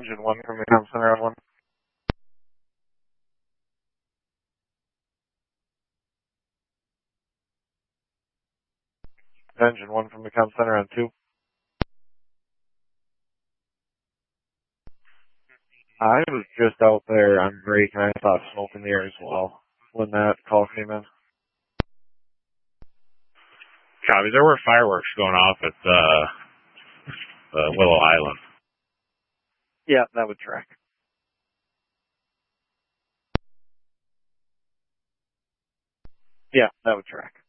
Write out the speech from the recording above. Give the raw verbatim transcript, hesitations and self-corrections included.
Engine one from the comm center on one. Engine one from the comm center on two. I was just out there on break and I saw smoke in the air as well when that call came in. Copy. There were fireworks going off at uh, uh, Willow Island. Yeah, that would track. Yeah, that would track.